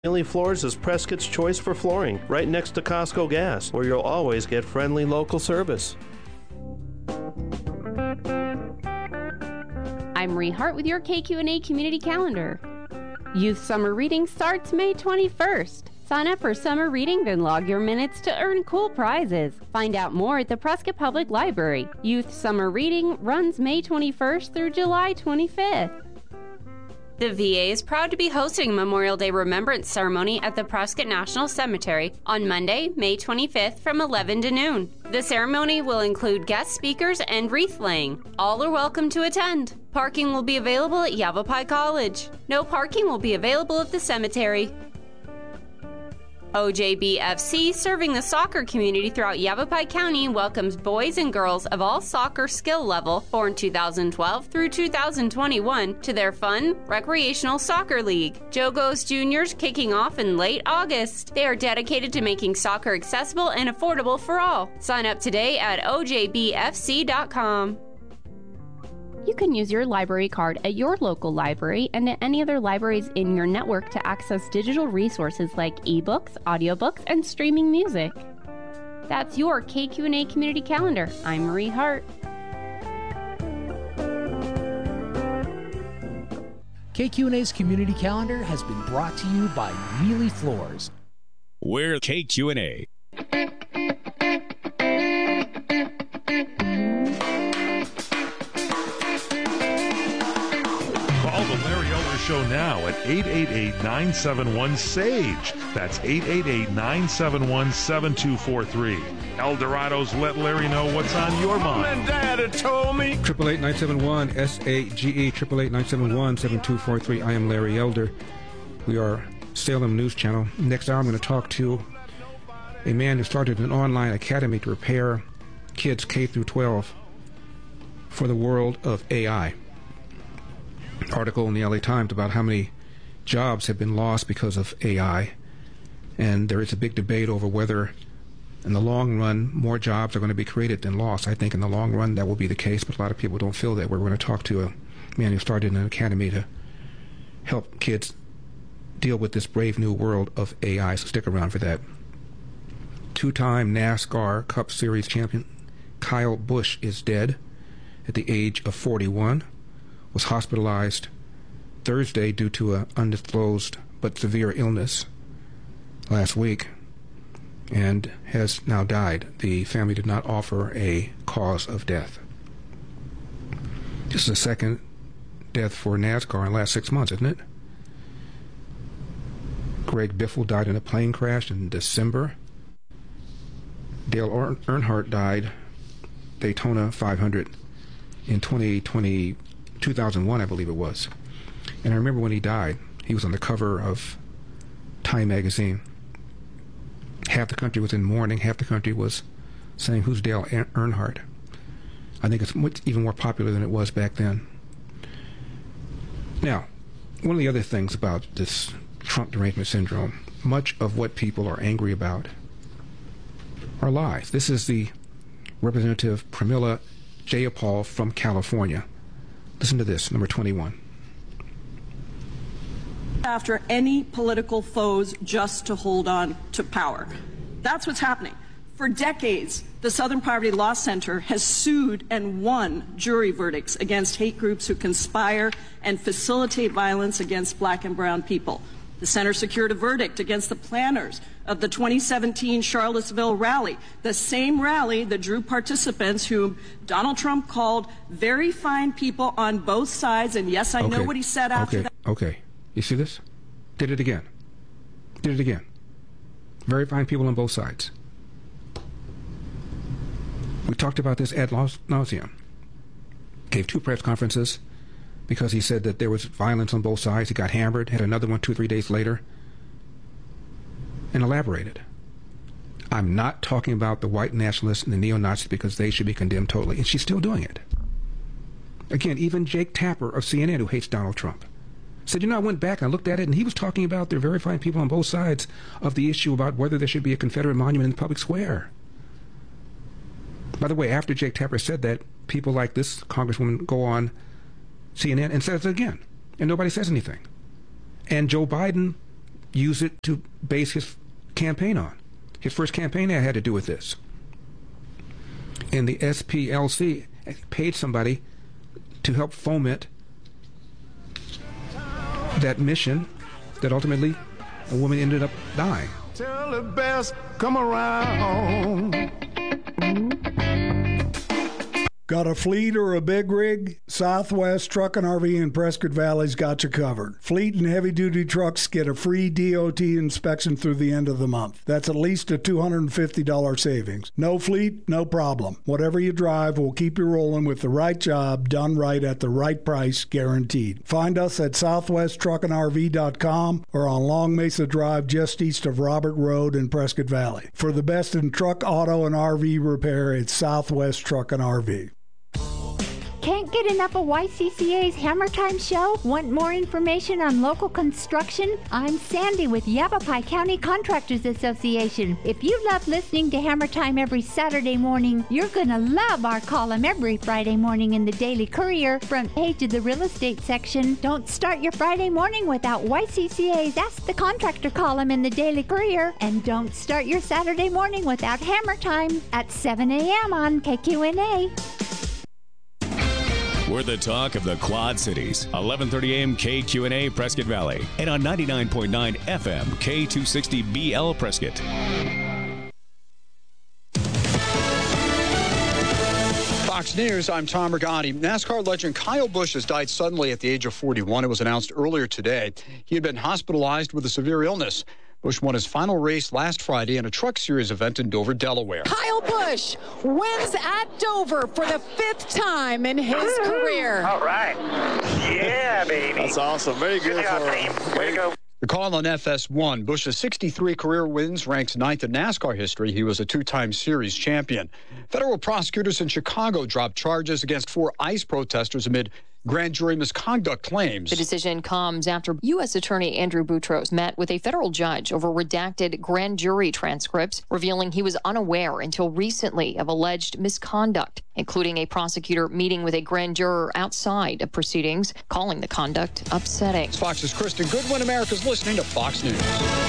Mealy Floors is Prescott's choice for flooring, right next to Costco Gas, where you'll always get friendly local service. I'm Marie Hart with your KQ&A Community Calendar. Youth Summer Reading starts May 21st. Sign up for summer reading, then log your minutes to earn cool prizes. Find out more at the Prescott Public Library. Youth Summer Reading runs May 21st through July 25th. The VA is proud to be hosting a Memorial Day Remembrance Ceremony at the Prescott National Cemetery on Monday, May 25th from 11 to noon. The ceremony will include guest speakers and wreath laying. All are welcome to attend. Parking will be available at Yavapai College. No parking will be available at the cemetery. OJBFC, serving the soccer community throughout Yavapai County, welcomes boys and girls of all soccer skill level born 2012 through 2021 to their fun, recreational soccer league. Jogos Juniors kicking off in late August. They are dedicated to making soccer accessible and affordable for all. Sign up today at ojbfc.com. You can use your library card at your local library and at any other libraries in your network to access digital resources like ebooks, audiobooks, and streaming music. That's your KQ&A Community Calendar. I'm Marie Hart. KQ&A's Community Calendar has been brought to you by Mealy Floors. We're KQ&A. Show now at 888-971-SAGE. That's 888-971-7243. El Dorado's Let Larry Know What's on Your Mind. Mom and Dad had told me. 888-971-SAGE, 888-971-7243. I am Larry Elder. We are Salem News Channel. Next hour, I'm going to talk to a man who started an online academy to prepare kids K through 12 for the world of AI. Article in the LA Times about how many jobs have been lost because of AI, and there is a big debate over whether in the long run more jobs are going to be created than lost. I think in the long run that will be the case, but a lot of people don't feel that. We're going to talk to a man who started an academy to help kids deal with this brave new world of AI, so stick around for that. Two-time NASCAR Cup Series champion Kyle Busch is dead at the age of 41. Was hospitalized Thursday due to an undisclosed but severe illness last week and has now died. The family did not offer a cause of death. This is the second death for NASCAR in the last 6 months, isn't it? Greg Biffle died in a plane crash in December. Dale Earnhardt died Daytona 500 in 2001, I believe it was. And I remember when he died, he was on the cover of Time magazine. Half the country was in mourning, half the country was saying, "Who's Dale Earnhardt?" I think it's even more popular than it was back then. Now, one of the other things about this Trump derangement syndrome, much of what people are angry about are lies. This is the Representative Pramila Jayapal from California. Listen to this, number 21. After any political foes just to hold on to power. That's what's happening. For decades, the Southern Poverty Law Center has sued and won jury verdicts against hate groups who conspire and facilitate violence against black and brown people. The center secured a verdict against the planners of the 2017 Charlottesville rally, the same rally that drew participants whom Donald Trump called very fine people on both sides. And yes, I know what he said after that. Okay. You see this? Did it again. Did it again. Very fine people on both sides. We talked about this ad nauseum. Gave 2 press conferences because he said that there was violence on both sides. He got hammered, had another one 2 or 3 days later, and elaborated. I'm not talking about the white nationalists and the neo-Nazis because they should be condemned totally. And she's still doing it. Again, even Jake Tapper of CNN, who hates Donald Trump, said, I went back and I looked at it, and he was talking about there are very fine people on both sides of the issue about whether there should be a Confederate monument in the public square. By the way, after Jake Tapper said that, people like this congresswoman go on CNN and says it again, and nobody says anything. And Joe Biden use it to base his campaign on. His first campaign ad had to do with this. And the SPLC paid somebody to help foment that mission that ultimately a woman ended up dying. Tell the best, come around. Got a fleet or a big rig? Southwest Truck and RV in Prescott Valley's got you covered. Fleet and heavy-duty trucks get a free DOT inspection through the end of the month. That's at least a $250 savings. No fleet, no problem. Whatever you drive, we'll keep you rolling with the right job, done right at the right price, guaranteed. Find us at southwesttruckandrv.com or on Long Mesa Drive just east of Robert Road in Prescott Valley. For the best in truck, auto, and RV repair, it's Southwest Truck and RV. Can't get enough of YCCA's Hammer Time show? Want more information on local construction? I'm Sandy with Yavapai County Contractors Association. If you love listening to Hammer Time every Saturday morning, you're going to love our column every Friday morning in the Daily Courier, front page of the real estate section. Don't start your Friday morning without YCCA's Ask the Contractor column in the Daily Courier. And don't start your Saturday morning without Hammer Time at 7 a.m. on KQNA. We're the talk of the Quad Cities. 11:30 a.m. KQNA Prescott Valley. And on 99.9 FM K260BL Prescott. Fox News, I'm Tom Rigotti. NASCAR legend Kyle Busch has died suddenly at the age of 41. It was announced earlier today. He had been hospitalized with a severe illness. Busch won his final race last Friday in a Truck Series event in Dover, Delaware. Kyle Busch wins at Dover for the 5th time in his career. All right. Yeah, baby. That's awesome. Very good for him. Way to go. The call on FS1. Busch's 63 career wins ranks 9th in NASCAR history. He was a 2-time series champion. Federal prosecutors in Chicago dropped charges against 4 ICE protesters amid grand jury misconduct claims. The decision comes after U.S. Attorney Andrew Boutros met with a federal judge over redacted grand jury transcripts, revealing he was unaware until recently of alleged misconduct, including a prosecutor meeting with a grand juror outside of proceedings, calling the conduct upsetting. Fox's Kristen Goodwin. America's listening to Fox News.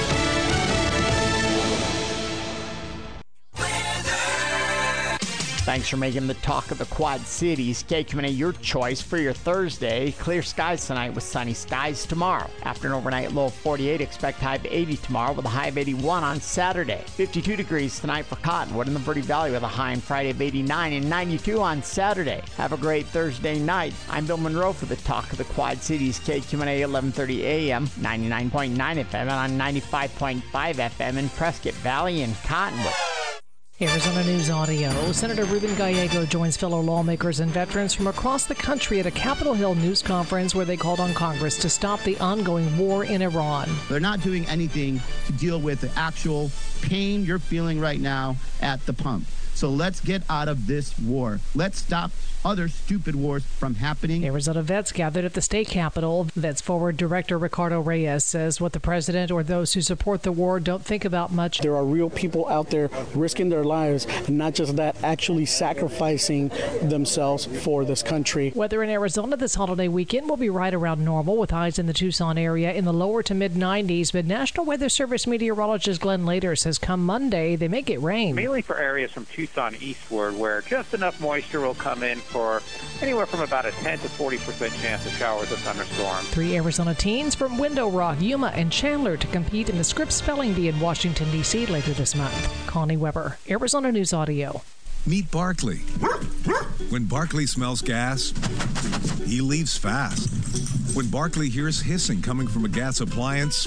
Thanks for making the talk of the Quad Cities. KQNA, your choice for your Thursday. Clear skies tonight with sunny skies tomorrow. After an overnight low of 48, expect high of 80 tomorrow with a high of 81 on Saturday. 52 degrees tonight for Cottonwood in the Verde Valley with a high on Friday of 89 and 92 on Saturday. Have a great Thursday night. I'm Bill Monroe for the talk of the Quad Cities. KQNA 1130 AM, 99.9 FM and on 95.5 FM in Prescott Valley and Cottonwood. Arizona News Audio. Senator Ruben Gallego joins fellow lawmakers and veterans from across the country at a Capitol Hill news conference where they called on Congress to stop the ongoing war in Iran. They're not doing anything to deal with the actual pain you're feeling right now at the pump. So let's get out of this war. Let's stop other stupid wars from happening. Arizona vets gathered at the state capitol. Vets Forward Director Ricardo Reyes says what the president or those who support the war don't think about much. There are real people out there risking their lives, and not just that, actually sacrificing themselves for this country. Weather in Arizona this holiday weekend will be right around normal with highs in the Tucson area in the lower to mid-90s, but National Weather Service meteorologist Glenn Lader says come Monday they may get rain. Mainly for areas from Tucson eastward where just enough moisture will come in for anywhere from about a 10 to 40% chance of showers or thunderstorms. 3 Arizona teens from Window Rock, Yuma, and Chandler to compete in the Scripps Spelling Bee in Washington, D.C. later this month. Connie Weber, Arizona News Audio. Meet Barkley. When Barkley smells gas, he leaves fast. When Barkley hears hissing coming from a gas appliance,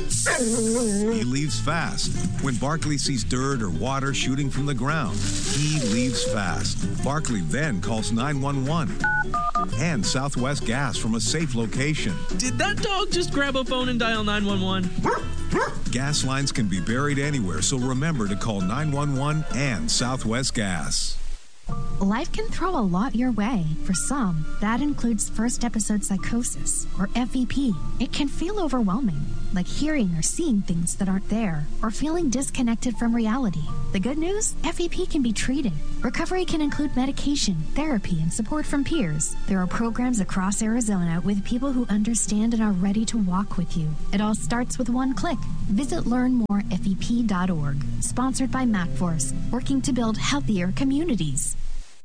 he leaves fast. When Barkley sees dirt or water shooting from the ground, he leaves fast. Barkley then calls 911 and Southwest Gas from a safe location. Did that dog just grab a phone and dial 911? Gas lines can be buried anywhere, so remember to call 911 and Southwest Gas. Life can throw a lot your way. For some, that includes first episode psychosis, or FEP. It can feel overwhelming. like hearing or seeing things that aren't there, or feeling disconnected from reality. The good news? FEP can be treated. Recovery can include medication, therapy, and support from peers. There are programs across Arizona with people who understand and are ready to walk with you. It all starts with one click. Visit learnmorefep.org. Sponsored by MacForce, working to build healthier communities.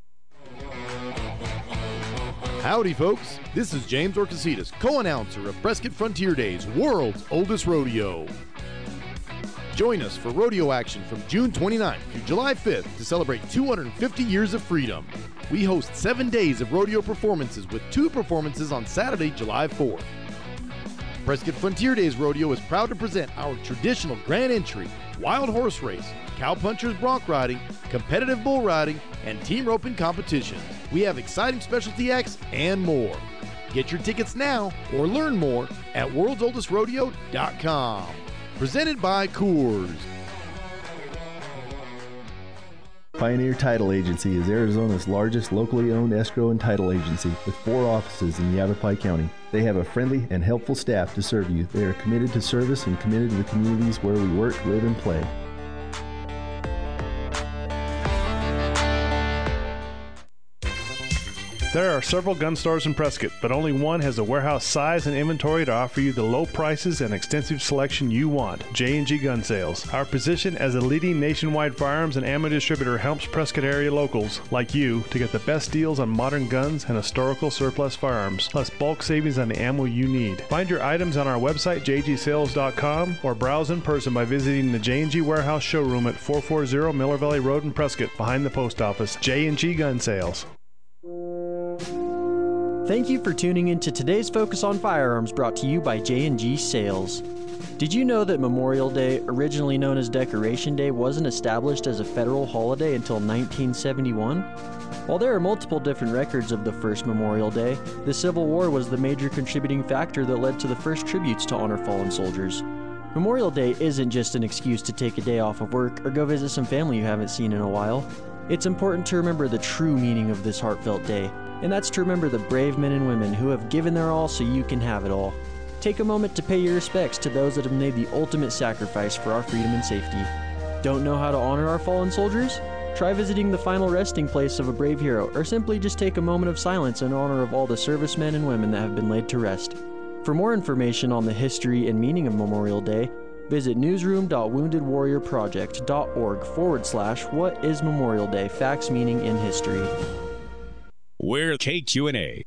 Howdy, folks. This is James Orcasitas, co-announcer of Prescott Frontier Days, world's oldest rodeo. Join us for rodeo action from June 29th through July 5th to celebrate 250 years of freedom. We host 7 days of rodeo performances with 2 performances on Saturday, July 4th. Prescott Frontier Days Rodeo is proud to present our traditional grand entry, wild horse race, cowpunchers bronc riding, competitive bull riding, and team roping competition. We have exciting specialty acts and more. Get your tickets now or learn more at worldsoldestrodeo.com. Presented by Coors. Pioneer Title Agency is Arizona's largest locally owned escrow and title agency with 4 offices in Yavapai County. They have a friendly and helpful staff to serve you. They are committed to service and committed to the communities where we work, live, and play. There are several gun stores in Prescott, but only one has the warehouse size and inventory to offer you the low prices and extensive selection you want, J&G Gun Sales. Our position as a leading nationwide firearms and ammo distributor helps Prescott area locals, like you, to get the best deals on modern guns and historical surplus firearms, plus bulk savings on the ammo you need. Find your items on our website, jgsales.com, or browse in person by visiting the J&G Warehouse showroom at 440 Miller Valley Road in Prescott, behind the post office. J&G Gun Sales. Thank you for tuning in to today's Focus on Firearms, brought to you by J&G Sales. Did you know that Memorial Day, originally known as Decoration Day, wasn't established as a federal holiday until 1971? While there are multiple different records of the first Memorial Day, the Civil War was the major contributing factor that led to the first tributes to honor fallen soldiers. Memorial Day isn't just an excuse to take a day off of work or go visit some family you haven't seen in a while. It's important to remember the true meaning of this heartfelt day, and that's to remember the brave men and women who have given their all so you can have it all. Take a moment to pay your respects to those that have made the ultimate sacrifice for our freedom and safety. Don't know how to honor our fallen soldiers? Try visiting the final resting place of a brave hero, or simply just take a moment of silence in honor of all the servicemen and women that have been laid to rest. For more information on the history and meaning of Memorial Day, visit newsroom.woundedwarriorproject.org/What is Memorial Day? Facts, meaning, in history. We're KQNA.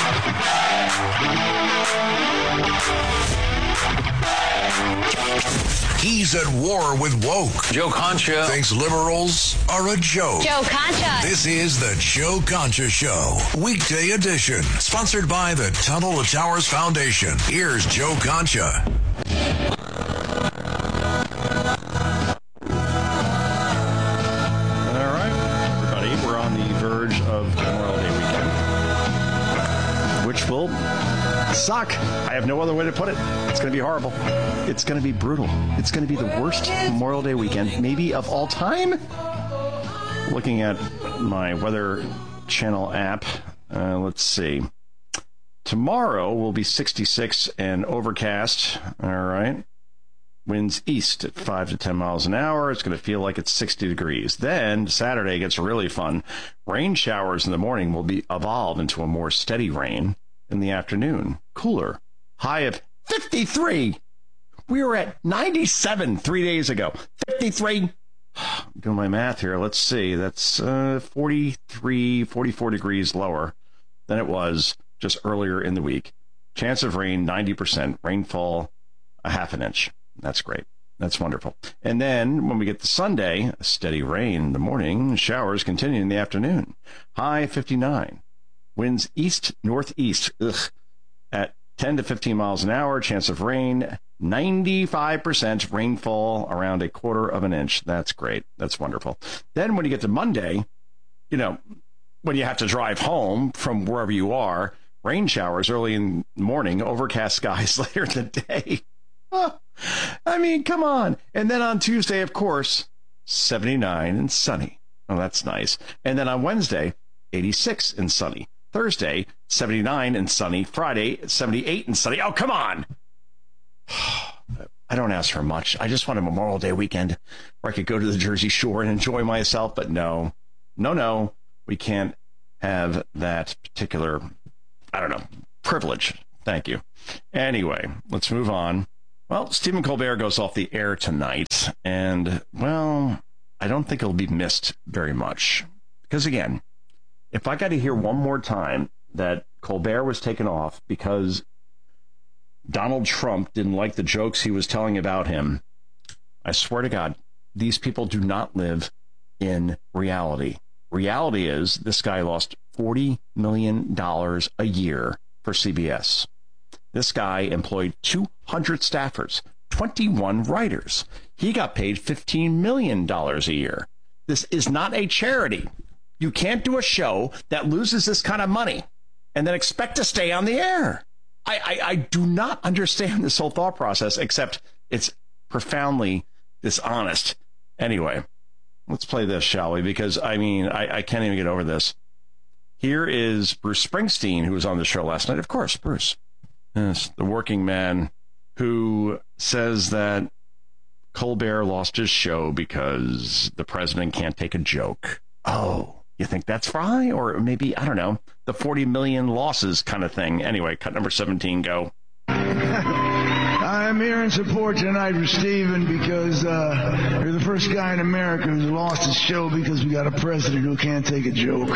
He's at war with woke. Joe Concha thinks liberals are a joke. Joe Concha. This is the Joe Concha Show, weekday edition, sponsored by the Tunnel to Towers Foundation. Here's Joe Concha. Will suck. I have no other way to put it. It's going to be horrible. It's going to be brutal. It's going to be the worst Memorial Day weekend, maybe of all time. Looking at my Weather Channel app, let's see. Tomorrow will be 66 and overcast. All right. Winds east at 5 to 10 miles an hour. It's going to feel like it's 60 degrees. Then Saturday gets really fun. Rain showers in the morning will be evolved into a more steady rain in the afternoon. Cooler. High of 53. We were at 97 3 days ago. 53. I'm doing my math here. Let's see. That's 43, 44 degrees lower than it was just earlier in the week. Chance of rain, 90%. Rainfall, a half an inch. That's great. That's wonderful. And then when we get to Sunday, a steady rain in the morning, showers continue in the afternoon. High 59. Winds east-northeast at 10 to 15 miles an hour. Chance of rain, 95%. Rainfall around a quarter of an inch. That's great. That's wonderful. Then when you get to Monday, when you have to drive home from wherever you are, rain showers early in the morning, overcast skies later in the day. I mean, come on. And then on Tuesday, of course, 79 and sunny. Oh, that's nice. And then on Wednesday, 86 and sunny. Thursday, 79 and sunny. Friday, 78 and sunny. Oh, come on. I don't ask for much. I just want a Memorial Day weekend where I could go to the Jersey Shore and enjoy myself. But no, we can't have that particular, privilege. Thank you. Anyway, let's move on. Well, Stephen Colbert goes off the air tonight, and, well, I don't think it'll be missed very much. Because, again, if I got to hear one more time that Colbert was taken off because Donald Trump didn't like the jokes he was telling about him, I swear to God, these people do not live in reality. Reality is this guy lost $40 million a year for CBS. This guy employed 200 staffers, 21 writers. He got paid $15 million a year. This is not a charity. You can't do a show that loses this kind of money and then expect to stay on the air. I do not understand this whole thought process, except it's profoundly dishonest. Anyway, let's play this, shall we? Because, I can't even get over this. Here is Bruce Springsteen, who was on the show last night. Of course, Bruce. Yes, the working man who says that Colbert lost his show because the president can't take a joke. Oh, you think that's Fry? Or maybe, I don't know, the 40 million losses kind of thing. Anyway, cut number 17, go. I'm here in support tonight for Stephen because you're the first guy in America who's lost his show because we got a president who can't take a joke.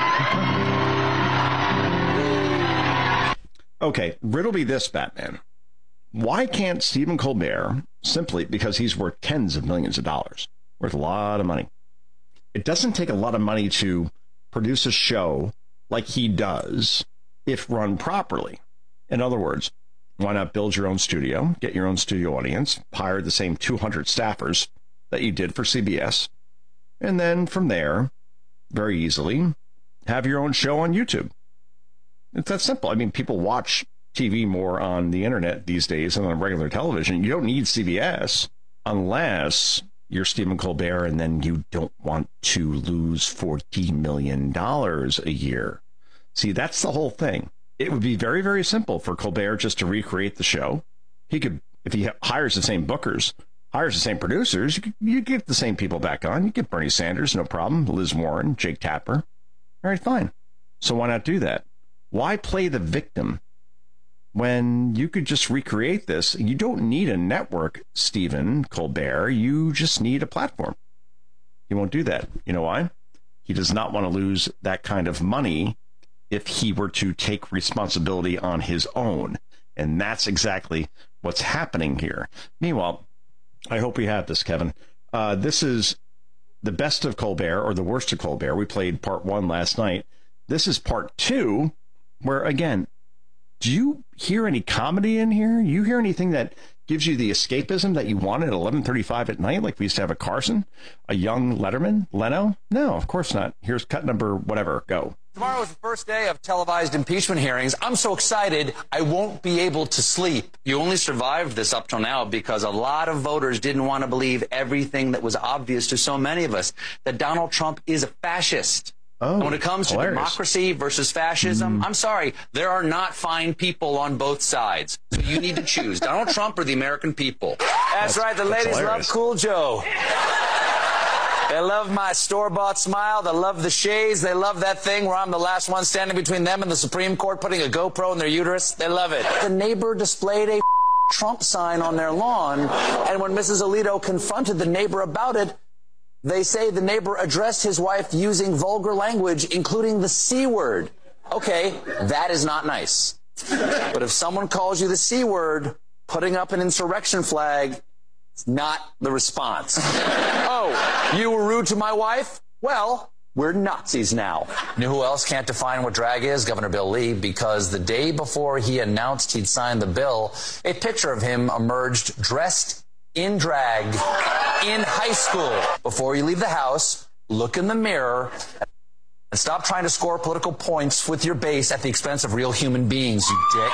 Okay, riddle me this, Batman. Why can't Stephen Colbert, simply because he's worth tens of millions of dollars, worth a lot of money? It doesn't take a lot of money to produce a show like he does if run properly. In other words, why not build your own studio, get your own studio audience, hire the same 200 staffers that you did for CBS, and then from there, very easily, have your own show on YouTube. It's that simple. I mean, people watch TV more on the internet these days than on regular television. You don't need CBS unless you're Stephen Colbert and then you don't want to lose $40 million a year. See, that's the whole thing. It would be very, very simple for Colbert just to recreate the show. He could, if he hires the same bookers, hires the same producers, you get the same people back on. You get Bernie Sanders, no problem. Liz Warren, Jake Tapper. All right, fine. So why not do that? Why play the victim when you could just recreate this? You don't need a network, Stephen Colbert. You just need a platform. He won't do that. You know why? He does not want to lose that kind of money if he were to take responsibility on his own. And that's exactly what's happening here. Meanwhile, I hope we have this, Kevin. This is the best of Colbert or the worst of Colbert. We played part 1 last night. This is part 2. Where, again, do you hear any comedy in here? You hear anything that gives you the escapism that you want at 11:35 at night, like we used to have a Carson, a young Letterman, Leno? No, of course not. Here's cut number whatever. Go. Tomorrow is the first day of televised impeachment hearings. I'm so excited, I won't be able to sleep. You only survived this up till now because a lot of voters didn't want to believe everything that was obvious to so many of us, that Donald Trump is a fascist. Oh, and when it comes to democracy versus fascism, I'm sorry, there are not fine people on both sides. So you need to choose Donald Trump or the American people. That's right, the ladies love Cool Joe. They love my store-bought smile. They love the shades. They love that thing where I'm the last one standing between them and the Supreme Court putting a GoPro in their uterus. They love it. The neighbor displayed a Trump sign on their lawn, and when Mrs. Alito confronted the neighbor about it, they say the neighbor addressed his wife using vulgar language, including the C word. Okay, that is not nice. But if someone calls you the C word, putting up an insurrection flag, it's not the response. Oh, you were rude to my wife? Well, we're Nazis now. You know who else can't define what drag is? Governor Bill Lee, because the day before he announced he'd signed the bill, a picture of him emerged dressed in drag in high school. Before you leave the house, look in the mirror and stop trying to score political points with your base at the expense of real human beings, you dick.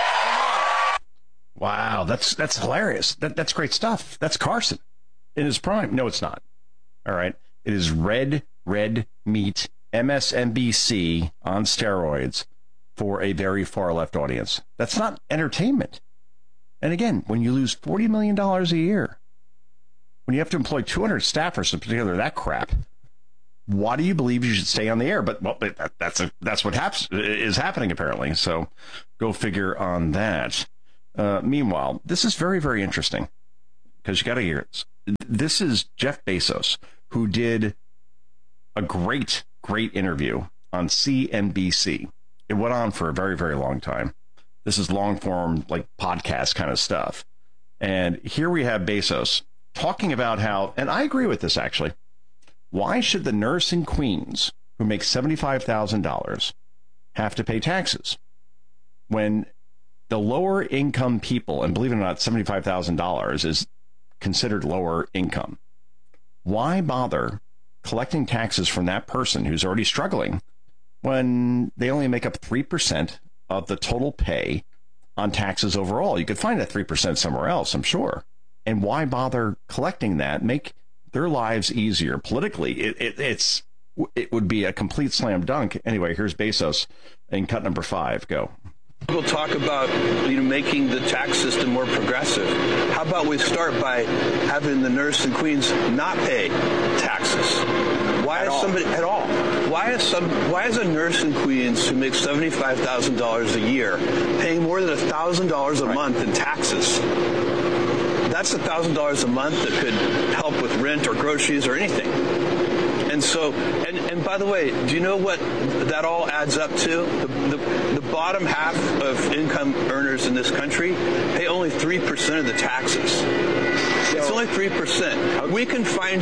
Wow, that's hilarious. That's great stuff. That's Carson in his prime. No, it's not. All right. It is red meat, MSNBC on steroids for a very far left audience. That's not entertainment. And again, when you lose $40 million a year, when you have to employ 200 staffers to put together that crap, why do you believe you should stay on the air? But that's what is happening, apparently. So go figure on that. Meanwhile, this is very, very interesting because you got to hear it. This is Jeff Bezos, who did a great interview on CNBC. It went on for a very, very long time. This is long form, like podcast kind of stuff. And here we have Bezos talking about how, and I agree with this actually, why should the nurse in Queens who makes $75,000 have to pay taxes when the lower income people, and believe it or not, $75,000 is considered lower income? Why bother collecting taxes from that person who's already struggling when they only make up 3% of the total pay on taxes overall? You could find that 3% somewhere else, I'm sure. And why bother collecting that? Make their lives easier politically. It would be a complete slam dunk. Anyway, here's Bezos in cut number 5. Go. We'll talk about making the tax system more progressive. How about we start by having the nurse in Queens not pay taxes? Why is somebody at all? Why is a nurse in Queens who makes $75,000 a year paying more than $1,000 a month in taxes? That's $1,000 a month that could help with rent or groceries or anything. And so, and by the way, do you know what that all adds up to? The bottom half of income earners in this country pay only 3% of the taxes. It's only 3%. We can find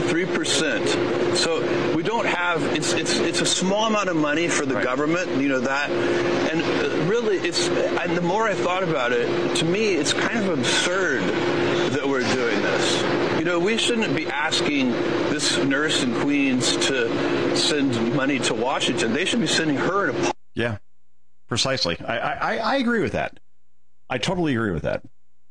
3%. So we don't have, it's a small amount of money for the government, you know that. And really, and the more I thought about it, to me, it's kind of absurd that we're doing this. We shouldn't be asking this nurse in Queens to send money to Washington. They should be sending her an. Yeah, precisely. I agree with that. I totally agree with that.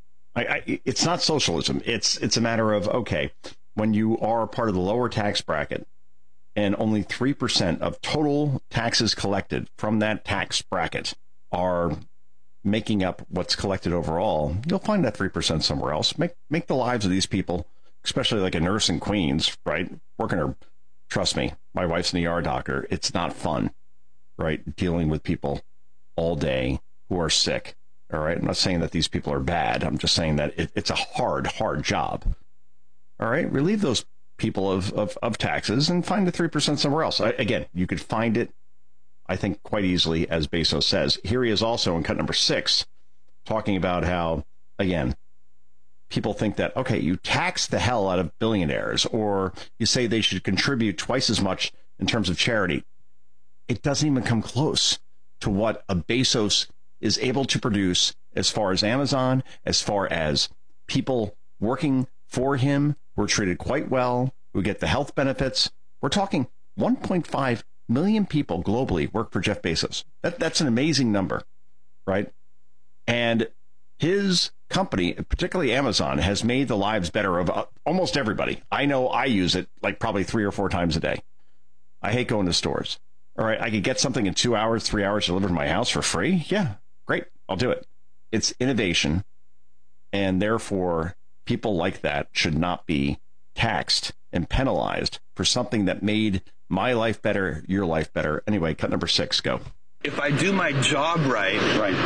It's not socialism. It's a matter of, okay, when you are part of the lower tax bracket and only 3% of total taxes collected from that tax bracket are making up what's collected overall, you'll find that 3% somewhere else. Make the lives of these people, especially like a nurse in Queens, right? Working her, trust me, my wife's an ER doctor. It's not fun, right? Dealing with people all day who are sick. All right. I'm not saying that these people are bad. I'm just saying that it's a hard job. All right. Relieve those people of taxes and find the 3% somewhere else. Again, you could find it, I think, quite easily, as Bezos says. Here he is also in cut number 6, talking about how, again, people think that, okay, you tax the hell out of billionaires, or you say they should contribute twice as much in terms of charity. It doesn't even come close to what a Bezos is able to produce as far as Amazon, as far as people working for him who are treated quite well, who get the health benefits. We're talking 1.5 million people globally work for Jeff Bezos. That's an amazing number, right? And his company, particularly Amazon, has made the lives better of almost everybody. I know I use it like probably 3 or 4 times a day. I hate going to stores. All right, I could get something in 2 hours, 3 hours delivered to my house for free. Yeah, great. I'll do it. It's innovation. And therefore, people like that should not be taxed and penalized for something that made my life better, your life better. Anyway, cut number 6, go. If I do my job right,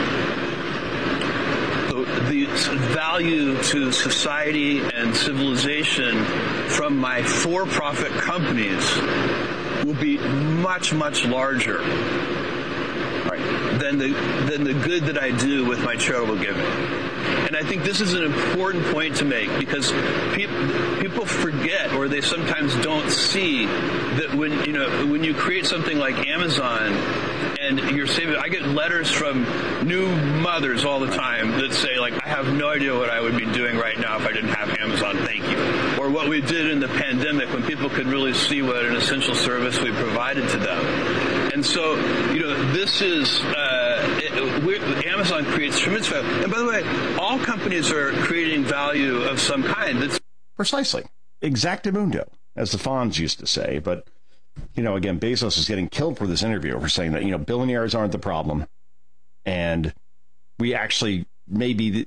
the value to society and civilization from my for-profit companies will be much, much larger than the good that I do with my charitable giving. And I think this is an important point to make, because people forget, or they sometimes don't see, that when you create something like Amazon and you're saving, I get letters from new mothers all the time that say, like, I have no idea what I would be doing right now if I didn't have Amazon, thank you. Or what we did in the pandemic when people could really see what an essential service we provided to them. And so, this is, Amazon creates tremendous value. And by the way, all companies are creating value of some kind. Precisely. Exactamundo, as the Fonz used to say. But, again, Bezos is getting killed for this interview for saying that, billionaires aren't the problem. And we actually may be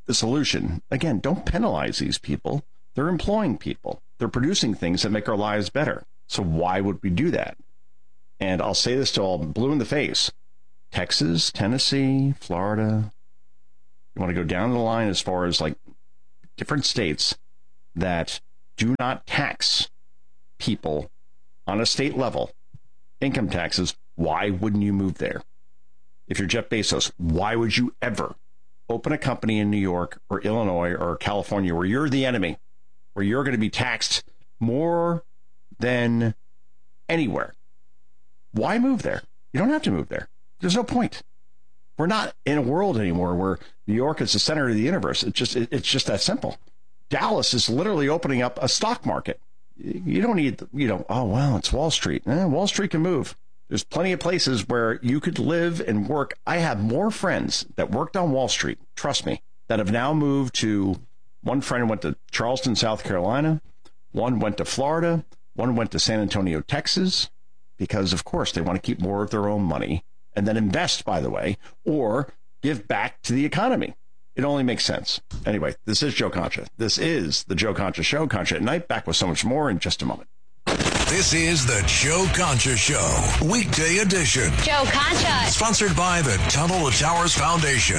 the solution. Again, don't penalize these people. They're employing people. They're producing things that make our lives better. So why would we do that? And I'll say this to all blue in the face. Texas, Tennessee, Florida. You want to go down the line as far as like different states that do not tax people on a state level, income taxes. Why wouldn't you move there? If you're Jeff Bezos, why would you ever open a company in New York or Illinois or California where you're the enemy, where you're going to be taxed more than anywhere? Why move there? You don't have to move there. There's no point. We're not in a world anymore where New York is the center of the universe. It's just that simple. Dallas is literally opening up a stock market. You don't need, oh, well, it's Wall Street. Wall Street can move. There's plenty of places where you could live and work. I have more friends that worked on Wall Street, trust me, that have now moved to, one friend went to Charleston, South Carolina. One went to Florida. One went to San Antonio, Texas, because, of course, they want to keep more of their own money and then invest, by the way, or give back to the economy. It only makes sense. Anyway, this is Joe Concha. This is the Joe Concha Show. Concha at Night, back with so much more in just a moment. This is the Joe Concha Show, weekday edition. Joe Concha. Sponsored by the Tunnel to Towers Foundation.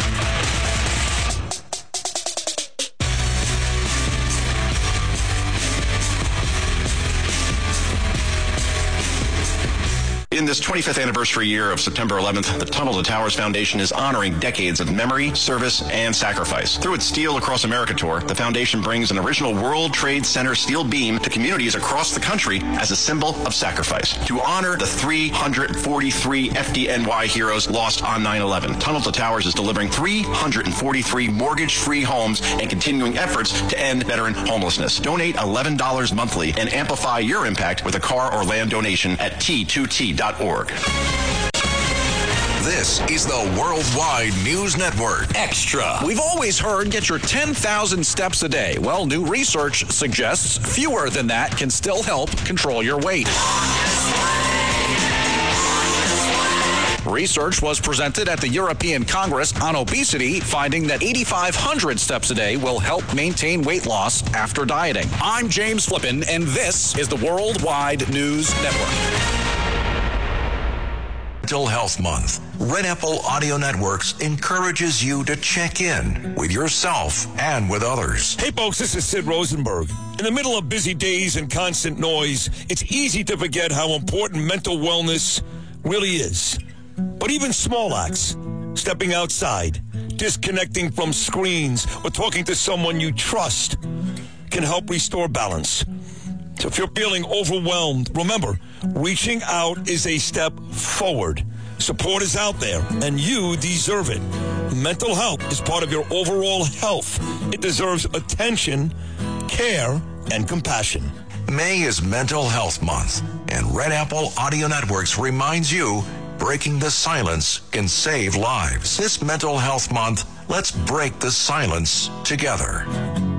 In this 25th anniversary year of September 11th, the Tunnel to Towers Foundation is honoring decades of memory, service, and sacrifice. Through its Steel Across America tour, the foundation brings an original World Trade Center steel beam to communities across the country as a symbol of sacrifice. To honor the 343 FDNY heroes lost on 9/11, Tunnel to Towers is delivering 343 mortgage-free homes and continuing efforts to end veteran homelessness. Donate $11 monthly and amplify your impact with a car or land donation at T2T.org. This is the Worldwide News Network Extra. We've always heard get your 10,000 steps a day. Well, new research suggests fewer than that can still help control your weight. Research was presented at the European Congress on Obesity, finding that 8,500 steps a day will help maintain weight loss after dieting. I'm James Flippin, and this is the Worldwide News Network. Mental Health Month. Red Apple Audio Networks encourages you to check in with yourself and with others. Hey folks, this is Sid Rosenberg. In the middle of busy days and constant noise, it's easy to forget how important mental wellness really is. But even small acts, stepping outside, disconnecting from screens, or talking to someone you trust can help restore balance. So if you're feeling overwhelmed, remember, reaching out is a step forward. Support is out there, and you deserve it. Mental health is part of your overall health. It deserves attention, care, and compassion. May is Mental Health Month, and Red Apple Audio Networks reminds you, breaking the silence can save lives. This Mental Health Month, let's break the silence together.